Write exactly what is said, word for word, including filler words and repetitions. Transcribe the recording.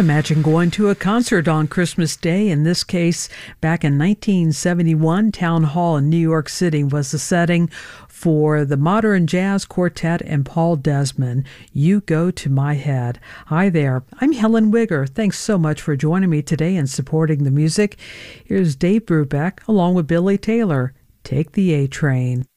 Imagine going to a concert on Christmas Day. In this case, back in nineteen seventy-one, Town Hall in New York City was the setting for the Modern Jazz Quartet and Paul Desmond, You Go to My Head. Hi there, I'm Helen Wigger. Thanks so much for joining me today and supporting the music. Here's Dave Brubeck along with Billy Taylor. Take the A Train.